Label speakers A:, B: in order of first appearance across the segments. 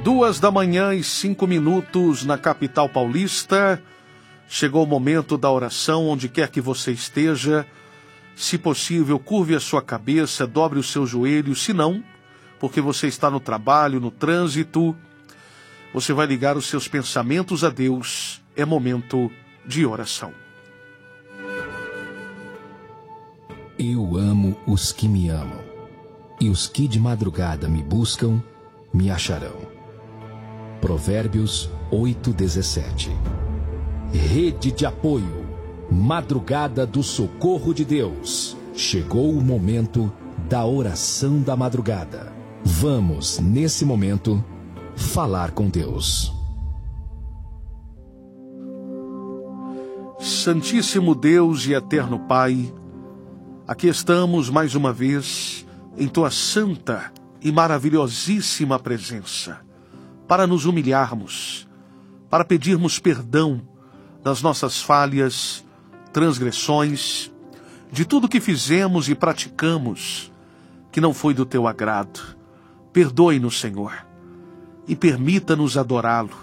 A: 2h05 na capital paulista. Chegou o momento da oração, onde quer que você esteja. Se possível, curve a sua cabeça, dobre os seus joelhos. Se não, porque você está no trabalho, no trânsito, você vai ligar os seus pensamentos a Deus. É momento de oração.
B: Eu amo os que me amam, e os que de madrugada me buscam, me acharão. Provérbios 8:17. Rede de apoio, madrugada do socorro de Deus. Chegou o momento da oração da madrugada. Vamos, nesse momento, falar com Deus.
A: Santíssimo Deus e eterno Pai, aqui estamos mais uma vez em Tua santa e maravilhosíssima presença, para nos humilharmos, para pedirmos perdão das nossas falhas, transgressões, de tudo que fizemos e praticamos que não foi do Teu agrado. Perdoe-nos, Senhor, e permita-nos adorá-lo.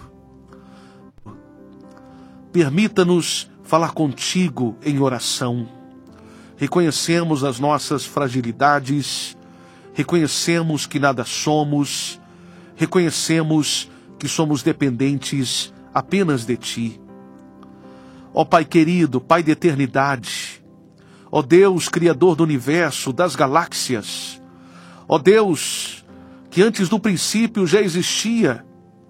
A: Permita-nos falar contigo em oração. Reconhecemos as nossas fragilidades, reconhecemos que nada somos, reconhecemos que somos dependentes apenas de Ti. Ó Pai querido, Pai de eternidade, ó Deus, Criador do universo, das galáxias, ó Deus, que antes do princípio já existia,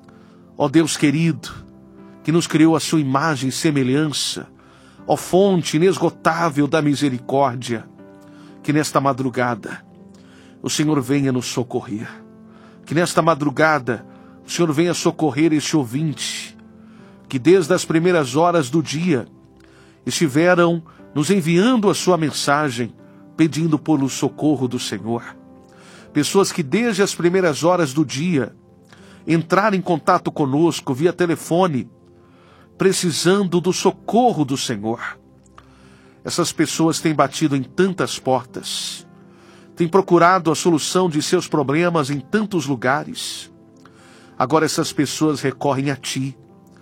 A: ó Deus querido, que nos criou a sua imagem e semelhança, ó fonte inesgotável da misericórdia, que nesta madrugada o Senhor venha nos socorrer. Que nesta madrugada o Senhor venha socorrer este ouvinte, que desde as primeiras horas do dia estiveram nos enviando a sua mensagem, pedindo pelo socorro do Senhor. Pessoas que desde as primeiras horas do dia entraram em contato conosco via telefone, precisando do socorro do Senhor. Essas pessoas têm batido em tantas portas, têm procurado a solução de seus problemas em tantos lugares. Agora essas pessoas recorrem a Ti,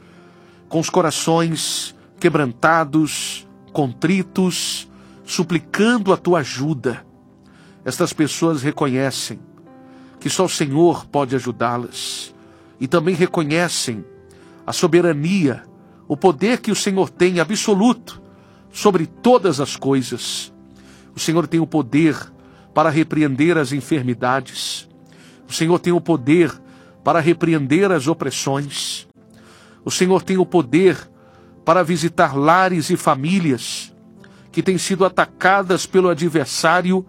A: com os corações quebrantados, contritos, suplicando a Tua ajuda. Estas pessoas reconhecem que só o Senhor pode ajudá-las, e também reconhecem a soberania, o poder que o Senhor tem absoluto sobre todas as coisas. O Senhor tem o poder para repreender as enfermidades. O Senhor tem o poder para repreender as opressões. O Senhor tem o poder para visitar lares e famílias que têm sido atacadas pelo adversário,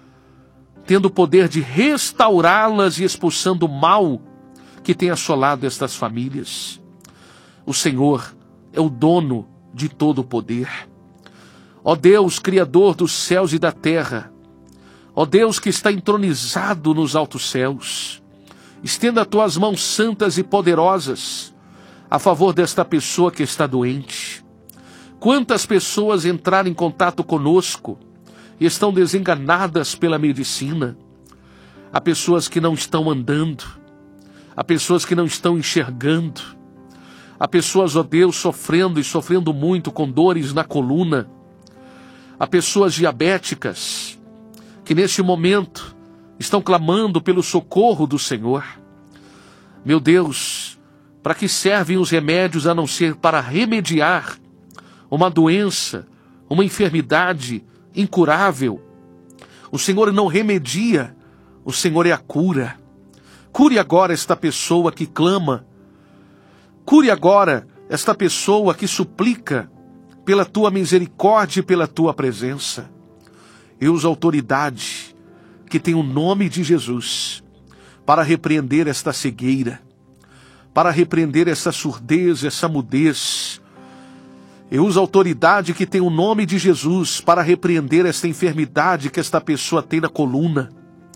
A: tendo o poder de restaurá-las e expulsando o mal que tem assolado estas famílias. O Senhor é o dono de todo o poder. Ó Deus, Criador dos céus e da terra, ó Deus que está entronizado nos altos céus, estenda as Tuas mãos santas e poderosas a favor desta pessoa que está doente. Quantas pessoas entraram em contato conosco e estão desenganadas pela medicina? Há pessoas que não estão andando, há pessoas que não estão enxergando, há pessoas, ó Deus, sofrendo muito com dores na coluna. Há pessoas diabéticas que neste momento estão clamando pelo socorro do Senhor. Meu Deus, para que servem os remédios a não ser para remediar uma doença, uma enfermidade incurável? O Senhor não remedia, o Senhor é a cura. Cure agora esta pessoa que clama. Cure agora esta pessoa que suplica pela Tua misericórdia e pela Tua presença. Eu uso a autoridade que tem o nome de Jesus para repreender esta cegueira, para repreender essa surdez, essa mudez. Eu uso a autoridade que tem o nome de Jesus para repreender esta enfermidade que esta pessoa tem na coluna.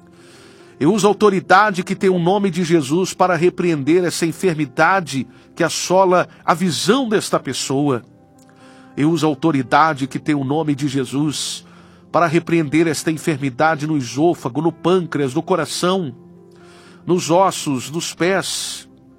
A: Eu uso a autoridade que tem o nome de Jesus para repreender essa enfermidade que assola a visão desta pessoa. Eu uso a autoridade que tem o nome de Jesus para repreender esta enfermidade no esôfago, no pâncreas, no coração, nos ossos, nos pés.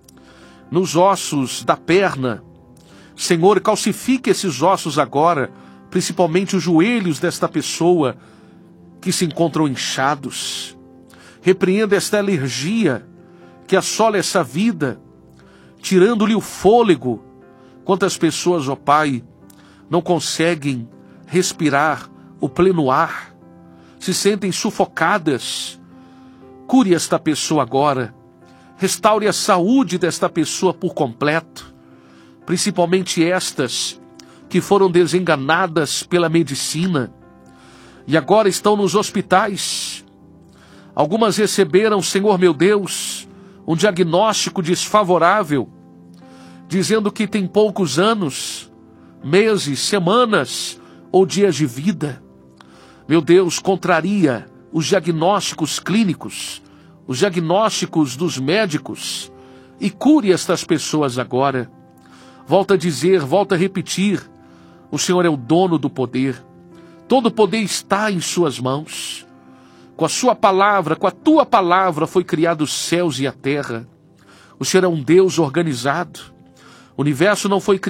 A: nos ossos da perna. Senhor, calcifique esses ossos agora, principalmente os joelhos desta pessoa que se encontram inchados. Repreenda esta alergia que assola essa vida, tirando-lhe o fôlego. Quantas pessoas, ó Pai, não conseguem respirar o pleno ar, se sentem sufocadas. Cure esta pessoa agora, restaure a saúde desta pessoa por completo, principalmente estas que foram desenganadas pela medicina e agora estão nos hospitais. Algumas receberam, Senhor meu Deus, um diagnóstico desfavorável, dizendo que tem poucos anos, meses, semanas ou dias de vida. Meu Deus, contraria os diagnósticos clínicos, os diagnósticos dos médicos, e cure estas pessoas agora. Volta a dizer, volta a repetir, o Senhor é o dono do poder. Todo o poder está em suas mãos. Com a sua palavra, com a tua palavra foi criado os céus e a terra. O Senhor é um Deus organizado. O universo não foi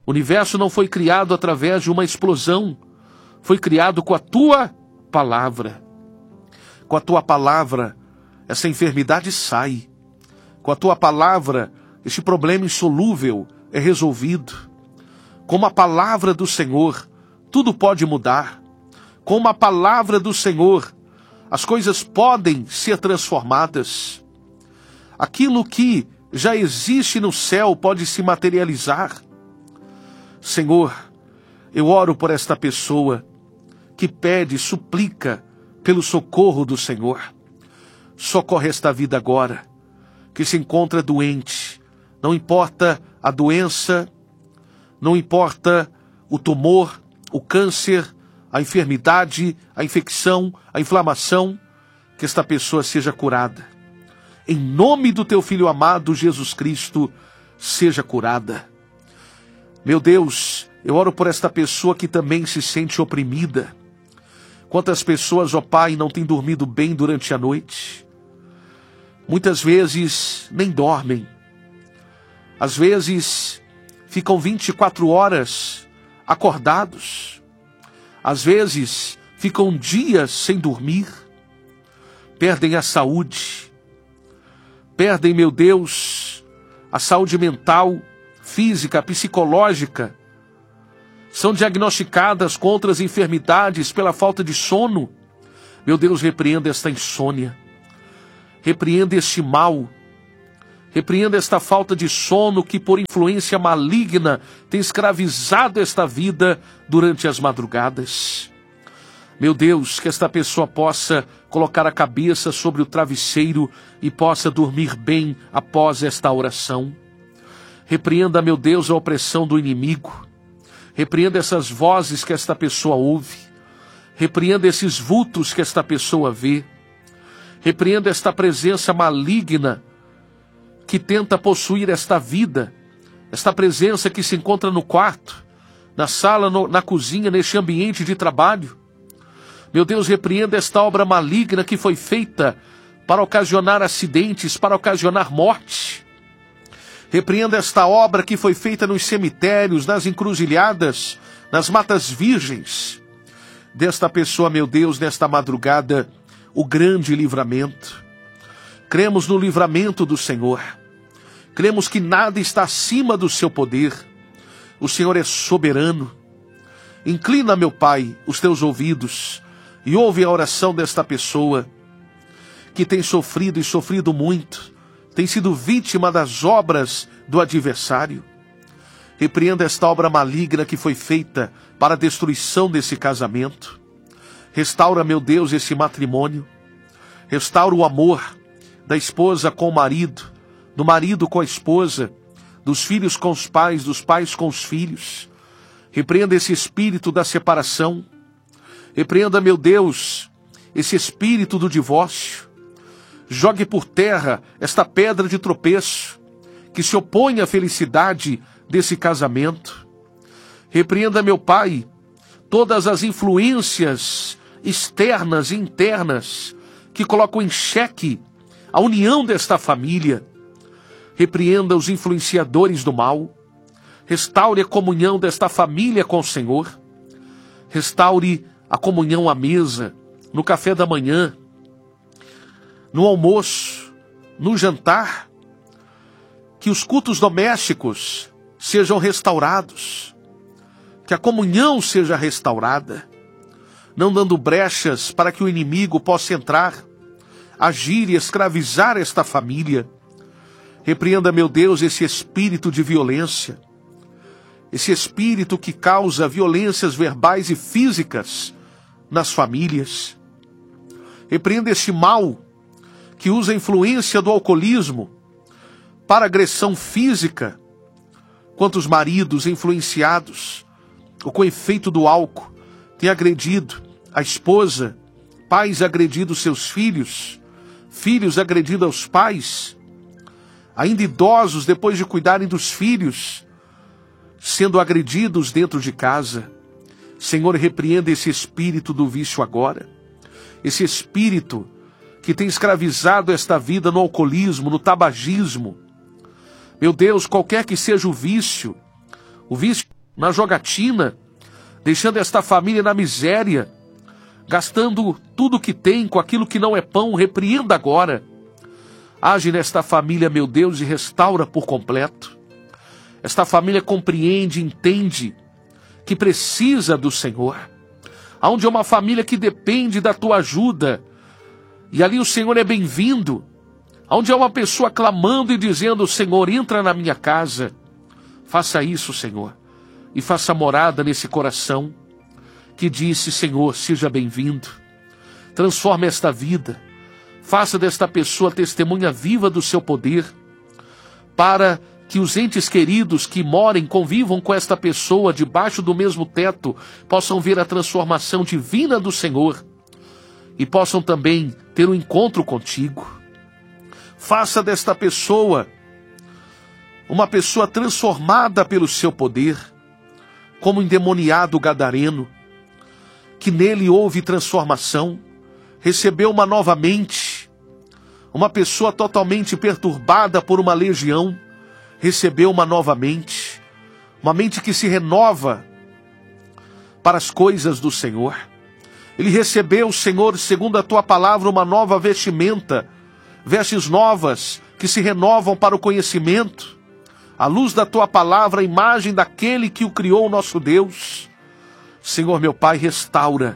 A: criado através de uma explosão. Foi criado com a tua palavra. Com a tua palavra, essa enfermidade sai. Com a tua palavra, este problema insolúvel é resolvido. Com a palavra do Senhor, tudo pode mudar. Com a palavra do Senhor, as coisas podem ser transformadas. Aquilo que já existe no céu pode se materializar. Senhor, eu oro por esta pessoa que pede, suplica pelo socorro do Senhor. Socorre esta vida agora, que se encontra doente. Não importa a doença, não importa o tumor, o câncer, a enfermidade, a infecção, a inflamação, que esta pessoa seja curada. Em nome do teu Filho amado, Jesus Cristo, seja curada. Meu Deus, eu oro por esta pessoa que também se sente oprimida. Quantas pessoas, ó Pai, não têm dormido bem durante a noite? Muitas vezes nem dormem. Às vezes ficam 24 horas acordados. Às vezes ficam dias sem dormir. Perdem a saúde. Perdem, meu Deus, a saúde mental, física, psicológica. São diagnosticadas com outras enfermidades pela falta de sono. Meu Deus, repreenda esta insônia. Repreenda este mal. Repreenda esta falta de sono que por influência maligna tem escravizado esta vida durante as madrugadas. Meu Deus, que esta pessoa possa colocar a cabeça sobre o travesseiro e possa dormir bem após esta oração. Repreenda, meu Deus, a opressão do inimigo. Repreenda essas vozes que esta pessoa ouve. Repreenda esses vultos que esta pessoa vê. Repreenda esta presença maligna que tenta possuir esta vida. Esta presença que se encontra no quarto, na sala, na cozinha, neste ambiente de trabalho. Meu Deus, repreenda esta obra maligna que foi feita para ocasionar acidentes, para ocasionar morte. Repreenda esta obra que foi feita nos cemitérios, nas encruzilhadas, nas matas virgens. Desta pessoa, meu Deus, nesta madrugada, o grande livramento. Cremos no livramento do Senhor. Cremos que nada está acima do seu poder. O Senhor é soberano. Inclina, meu Pai, os teus ouvidos e ouve a oração desta pessoa que tem sofrido e sofrido muito, tem sido vítima das obras do adversário. Repreenda esta obra maligna que foi feita para a destruição desse casamento. Restaura, meu Deus, esse matrimônio. Restaura o amor da esposa com o marido, do marido com a esposa, dos filhos com os pais, dos pais com os filhos. Repreenda esse espírito da separação. Repreenda, meu Deus, esse espírito do divórcio. Jogue por terra esta pedra de tropeço que se opõe à felicidade desse casamento. Repreenda, meu Pai, todas as influências externas e internas que colocam em xeque a união desta família. repreenda os influenciadores do mal, restaure a comunhão desta família com o Senhor, restaure a comunhão à mesa, no café da manhã, no almoço, no jantar, que os cultos domésticos sejam restaurados, que a comunhão seja restaurada, não dando brechas para que o inimigo possa entrar, agir e escravizar esta família. Repreenda, meu Deus, esse espírito de violência, esse espírito que causa violências verbais e físicas nas famílias. Repreenda esse mal que usa a influência do alcoolismo para agressão física. Quantos maridos influenciados ou com efeito do álcool têm agredido a esposa, pais agredindo seus filhos, filhos agredindo aos pais, ainda idosos, depois de cuidarem dos filhos, sendo agredidos dentro de casa. Senhor, repreenda esse espírito do vício agora, esse espírito que tem escravizado esta vida no alcoolismo, no tabagismo. Meu Deus, qualquer que seja o vício na jogatina, deixando esta família na miséria, gastando tudo que tem com aquilo que não é pão, repreenda agora. Age nesta família, meu Deus, e restaura por completo. Esta família compreende, entende que precisa do Senhor. Onde é uma família que depende da tua ajuda, e ali o Senhor é bem-vindo. Onde é uma pessoa clamando e dizendo: Senhor, entra na minha casa. Faça isso, Senhor, e faça morada nesse coração que disse: Senhor, seja bem-vindo. Transforme esta vida. Faça desta pessoa testemunha viva do seu poder, para que os entes queridos que morem, convivam com esta pessoa debaixo do mesmo teto, possam ver a transformação divina do Senhor e possam também ter um encontro contigo. Faça desta pessoa uma pessoa transformada pelo seu poder, como o endemoniado gadareno, que nele houve transformação, recebeu uma nova mente. Uma pessoa totalmente perturbada por uma legião recebeu uma nova mente, uma mente que se renova para as coisas do Senhor. Ele recebeu, Senhor, segundo a tua palavra, uma nova vestimenta, vestes novas que se renovam para o conhecimento, à luz da tua palavra, a imagem daquele que o criou, nosso Deus. Senhor, meu Pai, restaura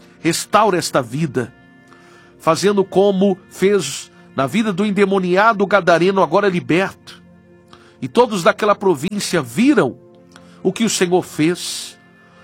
A: esta vida, fazendo como fez na vida do endemoniado gadareno, agora liberto. E todos daquela província viram o que o Senhor fez.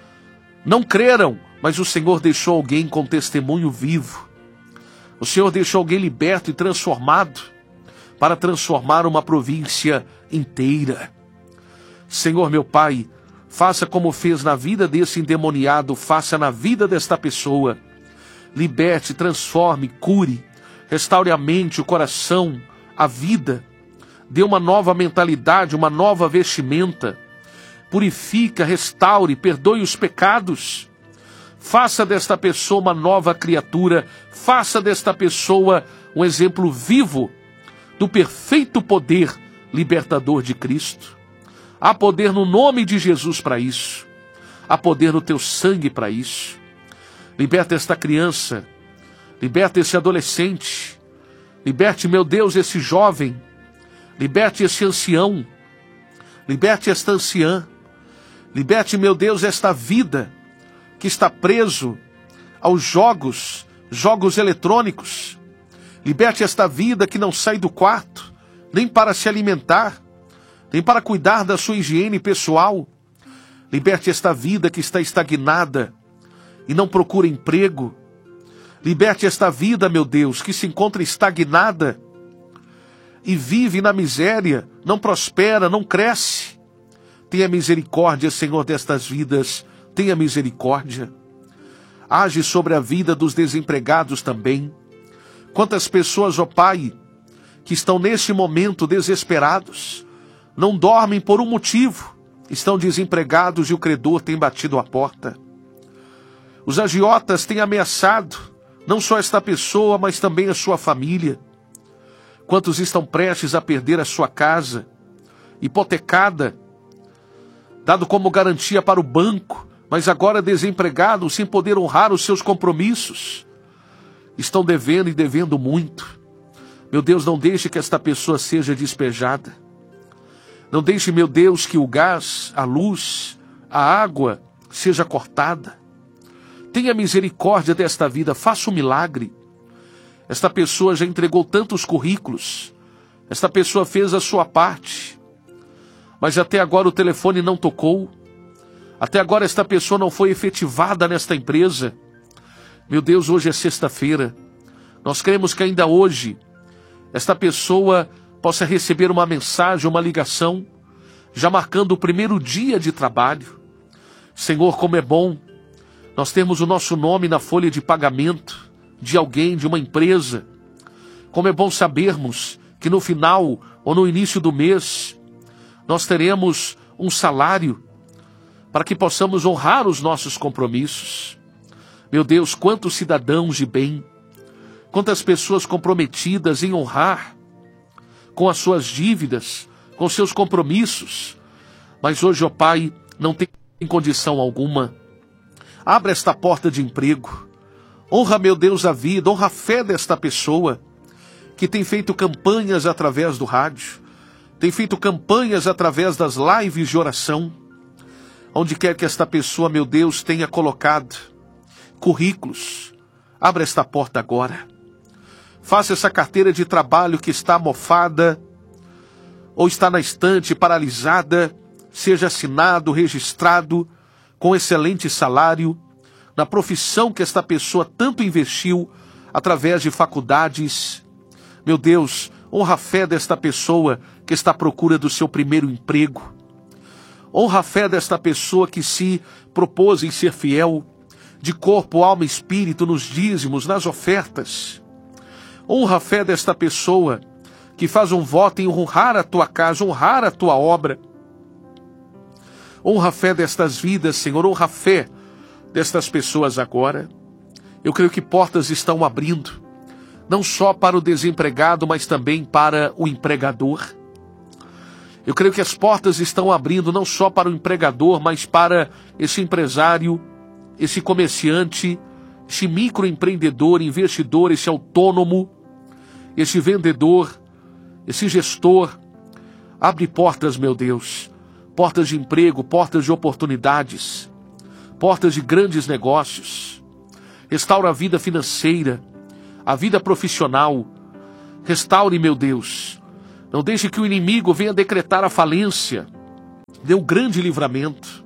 A: Não creram, mas o Senhor deixou alguém com testemunho vivo. O Senhor deixou alguém liberto e transformado, para transformar uma província inteira. Senhor, meu Pai, faça como fez na vida desse endemoniado, faça na vida desta pessoa. Liberte, transforme, cure, restaure a mente, o coração, a vida. Dê uma nova mentalidade, uma nova vestimenta. Purifica, restaure, perdoe os pecados. Faça desta pessoa uma nova criatura. Faça desta pessoa um exemplo vivo do perfeito poder libertador de Cristo. Há poder no nome de Jesus para isso. Há poder no teu sangue para isso. Liberta esta criança. Liberta esse adolescente. Liberte, meu Deus, esse jovem. Liberte esse ancião. Liberte esta anciã. Liberte, meu Deus, esta vida que está preso aos jogos eletrônicos. Liberte esta vida que não sai do quarto, nem para se alimentar, nem para cuidar da sua higiene pessoal. Liberte esta vida que está estagnada e não procura emprego. Liberte esta vida, meu Deus, que se encontra estagnada e vive na miséria, não prospera, não cresce. Tenha misericórdia, Senhor, destas vidas. Tenha misericórdia. Age sobre a vida dos desempregados também. Quantas pessoas, ó Pai, que estão neste momento desesperados, não dormem por um motivo, estão desempregados e o credor tem batido a porta. Os agiotas têm ameaçado não só esta pessoa, mas também a sua família. Quantos estão prestes a perder a sua casa, hipotecada, dado como garantia para o banco, mas agora desempregados, sem poder honrar os seus compromissos. Estão devendo e devendo muito. Meu Deus, não deixe que esta pessoa seja despejada. Não deixe, meu Deus, que o gás, a luz, a água seja cortada. Tenha misericórdia desta vida, faça um milagre. Esta pessoa já entregou tantos currículos. Esta pessoa fez a sua parte. Mas até agora o telefone não tocou. Até agora esta pessoa não foi efetivada nesta empresa. Meu Deus, hoje é sexta-feira. Nós queremos que ainda hoje esta pessoa possa receber uma mensagem, uma ligação, já marcando o primeiro dia de trabalho. Senhor, como é bom nós termos o nosso nome na folha de pagamento de alguém, de uma empresa. Como é bom sabermos que no final ou no início do mês nós teremos um salário para que possamos honrar os nossos compromissos. Meu Deus, quantos cidadãos de bem, quantas pessoas comprometidas em honrar com as suas dívidas, com seus compromissos, mas hoje, ó Pai, não tem condição alguma. Abra esta porta de emprego. Honra, meu Deus, a vida, honra a fé desta pessoa que tem feito campanhas através do rádio, tem feito campanhas através das lives de oração. Onde quer que esta pessoa, meu Deus, tenha colocado currículos, abra esta porta agora. Faça essa carteira de trabalho que está mofada ou está na estante, paralisada, seja assinado, registrado, com excelente salário, na profissão que esta pessoa tanto investiu através de faculdades. Meu Deus, honra a fé desta pessoa que está à procura do seu primeiro emprego. Honra a fé desta pessoa que se propôs em ser fiel, de corpo, alma e espírito, nos dízimos, nas ofertas. Honra a fé desta pessoa que faz um voto em honrar a tua casa, honrar a tua obra. Honra a fé destas vidas, Senhor, honra a fé destas pessoas agora. Eu creio que portas estão abrindo, não só para o desempregado, mas também para o empregador. Eu creio que as portas estão abrindo não só para o empregador, mas para esse empresário, esse comerciante, esse microempreendedor, investidor, esse autônomo, esse vendedor, esse gestor. Abre portas, meu Deus, portas de emprego, portas de oportunidades, portas de grandes negócios. Restaura a vida financeira, a vida profissional. Restaure, meu Deus. Não deixe que o inimigo venha decretar a falência. Dê um grande livramento.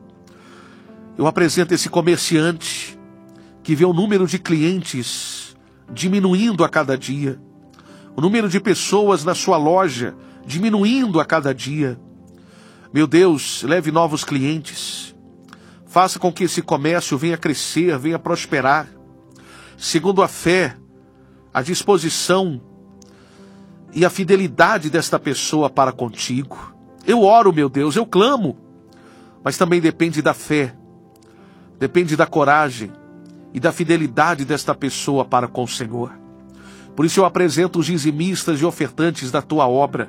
A: Eu apresento esse comerciante que vê o número de clientes diminuindo a cada dia. O número de pessoas na sua loja diminuindo a cada dia. Meu Deus, leve novos clientes. Faça com que esse comércio venha crescer, venha prosperar. Segundo a fé, a disposição e a fidelidade desta pessoa para contigo. Eu oro, meu Deus, eu clamo, mas também depende da fé, depende da coragem e da fidelidade desta pessoa para com o Senhor. Por isso eu apresento os dizimistas e ofertantes da tua obra.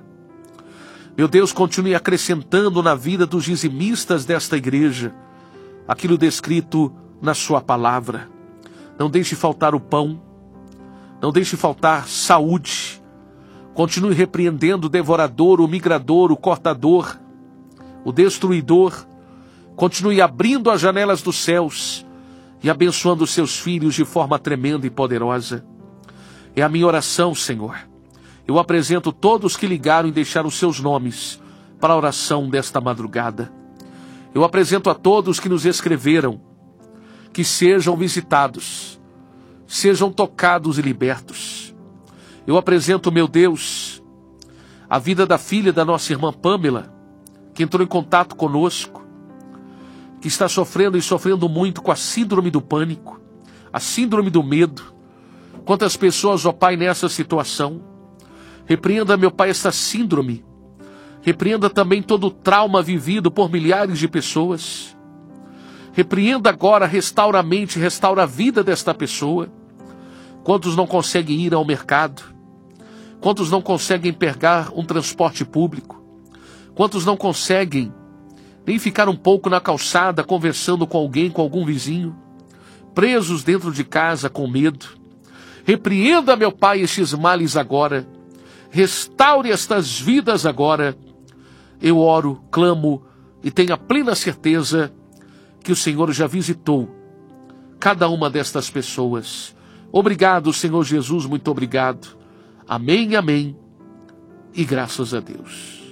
A: Meu Deus, continue acrescentando na vida dos dizimistas desta igreja aquilo descrito na sua palavra. Não deixe faltar o pão, não deixe faltar saúde. Continue repreendendo o devorador, o migrador, o cortador, o destruidor. Continue abrindo as janelas dos céus e abençoando os seus filhos de forma tremenda e poderosa. É a minha oração, Senhor. Eu apresento todos que ligaram e deixaram seus nomes para a oração desta madrugada. Eu apresento a todos que nos escreveram, que sejam visitados, sejam tocados e libertos. Eu apresento, meu Deus, a vida da filha da nossa irmã Pamela, que entrou em contato conosco, que está sofrendo e sofrendo muito com a síndrome do pânico, a síndrome do medo. Quantas pessoas, ó Pai, nessa situação. Repreenda, meu Pai, essa síndrome. Repreenda também todo o trauma vivido por milhares de pessoas. Repreenda agora, restaura a mente, restaura a vida desta pessoa. Quantos não conseguem ir ao mercado? Quantos não conseguem pegar um transporte público? Quantos não conseguem nem ficar um pouco na calçada conversando com alguém, com algum vizinho? Presos dentro de casa com medo. Repreenda, meu Pai, estes males agora. Restaure estas vidas agora. Eu oro, clamo e tenho a plena certeza que o Senhor já visitou cada uma destas pessoas. Obrigado, Senhor Jesus, muito obrigado. Amém, amém. E graças a Deus.